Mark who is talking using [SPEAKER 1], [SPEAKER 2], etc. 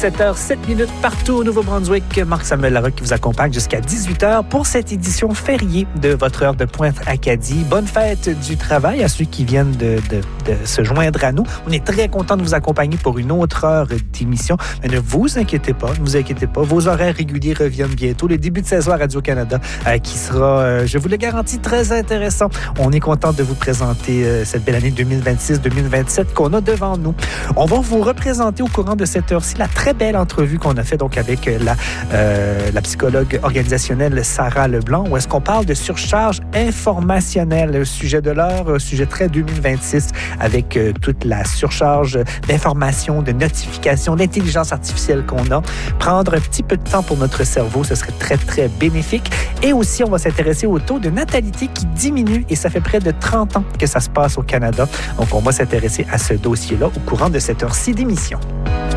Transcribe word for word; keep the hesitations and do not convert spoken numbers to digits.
[SPEAKER 1] sept heures sept minutes partout au Nouveau-Brunswick. Marc-Samuel Larocque qui vous accompagne jusqu'à dix-huit heures pour cette édition fériée de votre heure de pointe Acadie. Bonne fête du travail à ceux qui viennent de, de, de se joindre à nous. On est très content de vous accompagner pour une autre heure d'émission. Mais ne vous inquiétez pas, ne vous inquiétez pas. Vos horaires réguliers reviennent bientôt. Le début de saison à Radio-Canada euh, qui sera, euh, je vous le garantis, très intéressant. On est content de vous présenter euh, cette belle année deux mille vingt-six deux mille vingt-sept qu'on a devant nous. On va vous représenter au courant de cette heure-ci la très belle entrevue qu'on a fait donc avec la, euh, la psychologue organisationnelle Sarah Leblanc, où est-ce qu'on parle de surcharge informationnelle, le sujet de l'heure, un sujet très deux mille vingt-six avec euh, toute la surcharge d'informations, de notifications, d'intelligence artificielle qu'on a. Prendre un petit peu de temps pour notre cerveau, ce serait très, très bénéfique. Et aussi, on va s'intéresser au taux de natalité qui diminue et ça fait près de trente ans que ça se passe au Canada. Donc, on va s'intéresser à ce dossier-là au courant de cette heure-ci d'émission.